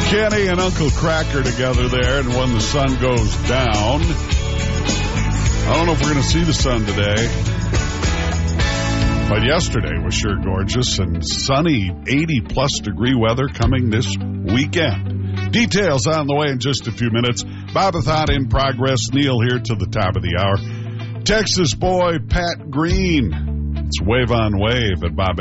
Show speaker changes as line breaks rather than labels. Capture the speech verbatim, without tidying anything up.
Kenny and Uncle Cracker together there, and when the sun goes down, I don't know if we're going to see the sun today, but yesterday was sure gorgeous and sunny, eighty plus degree weather coming this weekend. Details on the way in just a few minutes. Bobathon in progress. Neil here to the top of the hour. Texas boy Pat Green. It's Wave on Wave at Bob